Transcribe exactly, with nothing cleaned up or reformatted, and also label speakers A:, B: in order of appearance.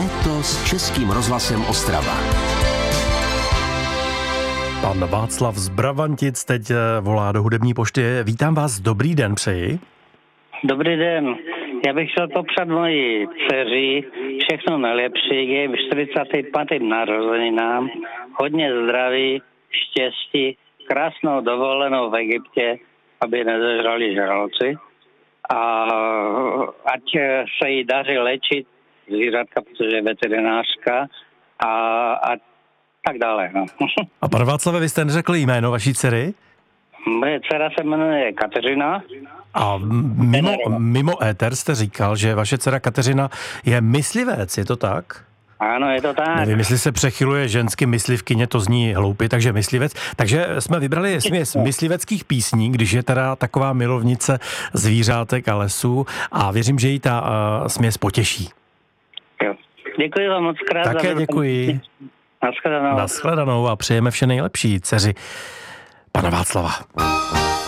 A: Léto s Českým rozhlasem Ostrava.
B: Pan Václav z Bravantic teď volá do hudební pošty. Vítám vás, dobrý den přeji.
C: Dobrý den. Já bych chtěl popřát moji dceři všechno nejlepší, jejím čtyřicátým pátým narozeninám, hodně zdraví, štěstí, krásnou dovolenou v Egyptě, aby nezažrali žraloci. A ať se jí daří léčit zvířatka, protože je veterinářka a, a tak dále. No.
B: A pan Václave, vy jste neřekli jméno vaší dcery?
C: Moje dcera se jmenuje Kateřina.
B: A mimo, mimo éter jste říkal, že vaše dcera Kateřina je myslivec, je to tak?
C: Ano, je to tak.
B: Nevím, jestli se přechyluje žensky myslivkyně, to zní hloupě, takže myslivec. Takže jsme vybrali směs mysliveckých písní, když je teda taková milovnice zvířátek a lesů a věřím, že jí ta uh, směs potěší.
C: Jo. Děkuji vám moc krát.
B: Také děkuji.
C: Naschledanou.
B: Naschledanou a přejeme vše nejlepší dceři pana Václava.